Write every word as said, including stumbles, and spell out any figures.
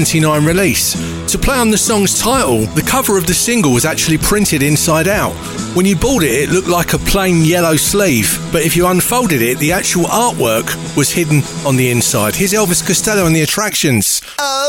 seventy-nine release. To play on the song's title, the cover of the single was actually printed inside out. When you bought it, it looked like a plain yellow sleeve, but if you unfolded it, the actual artwork was hidden on the inside. Here's Elvis Costello and the Attractions. Oh.